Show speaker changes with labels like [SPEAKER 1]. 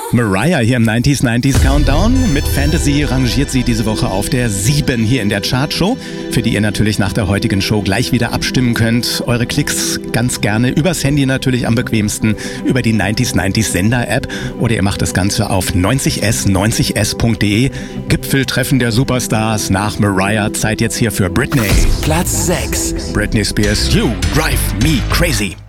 [SPEAKER 1] Mariah hier im 90s Countdown. Mit Fantasy rangiert sie diese Woche auf der 7 hier in der Chartshow, für die ihr natürlich nach der heutigen Show gleich wieder abstimmen könnt. Eure Klicks ganz gerne übers Handy natürlich am bequemsten, über die 90s Sender-App oder ihr macht das Ganze auf 90s.de. Gipfeltreffen der Superstars nach Mariah. Zeit jetzt hier für Britney.
[SPEAKER 2] Platz 6.
[SPEAKER 1] Britney Spears, You Drive Me Crazy.